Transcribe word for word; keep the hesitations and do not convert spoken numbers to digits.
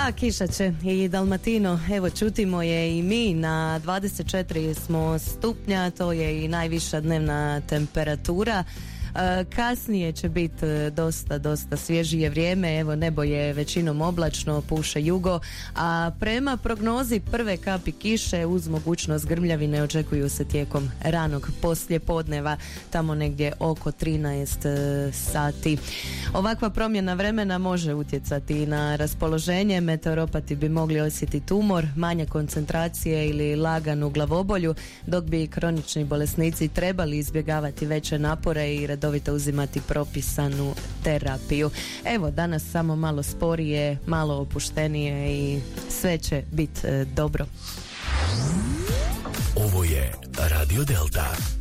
A kiša će i Dalmatino, evo čutimo je i mi, na dvadeset četiri smo stupnja, to je i najviša dnevna temperatura. Kasnije će biti dosta, dosta svježije vrijeme, evo nebo je većinom oblačno, puše jugo, a prema prognozi prve kapi kiše uz mogućnost grmljavine očekuju se tijekom ranog poslijepodneva, tamo negdje oko trinaest sati. Ovakva promjena vremena može utjecati na raspoloženje, meteoropati bi mogli osjetiti umor, manje koncentracije ili laganu glavobolju, dok bi kronični bolesnici trebali izbjegavati veće napore i redovito uzimati propisanu terapiju. Evo, danas samo malo sporije, malo opuštenije i sve će biti e, dobro. Ovo je Radio Delta.